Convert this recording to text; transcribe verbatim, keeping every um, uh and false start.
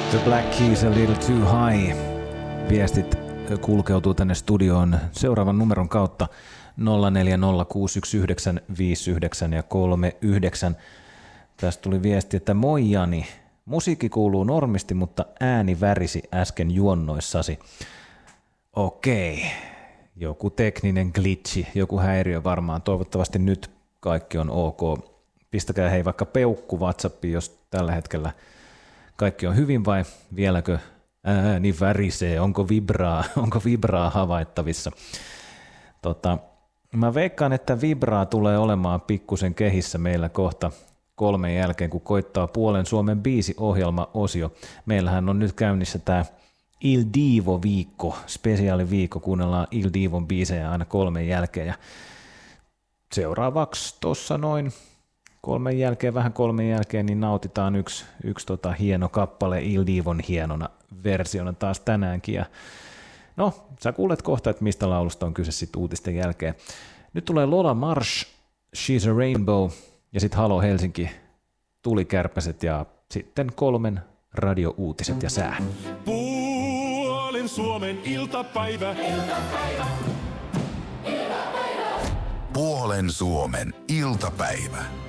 The Black Keys a Little Too High. Viestit kulkeutuu tänne studioon seuraavan numeron kautta nolla neljä nolla kuusi yksi yhdeksän viisi yhdeksän ja kolme yhdeksän. Tästä tuli viesti, että moi Jani, musiikki kuuluu normisti, mutta ääni värisi äsken juonnoissasi. Okei, joku tekninen glitchi, joku häiriö varmaan. Toivottavasti nyt kaikki on ok. Pistäkää hei vaikka peukku WhatsAppiin, jos tällä hetkellä kaikki on hyvin vai vieläkö ääni värisee, onko vibraa, onko vibraa havaittavissa. Tota, mä veikkaan, että vibraa tulee olemaan pikkusen kehissä meillä kohta kolmen jälkeen, kun koittaa puolen Suomen biisiohjelma-osio. Meillähän on nyt käynnissä tämä Il Divo-viikko, spesiaaliviikko, kuunnellaan Il Divon biisejä aina kolmen jälkeen. Ja seuraavaksi tuossa noin kolmen jälkeen, vähän kolmen jälkeen, niin nautitaan yksi, yksi tota hieno kappale Il Divon hienona versiona taas tänäänkin. Ja no, sä kuulet kohta, että mistä laulusta on kyse sitten uutisten jälkeen. Nyt tulee Lola Marsh, She's a Rainbow, ja sitten Halo Helsinki, Tulikärpäset ja sitten kolmen radiouutiset ja sää. Puolen Suomen iltapäivä. Puolen Suomen iltapäivä.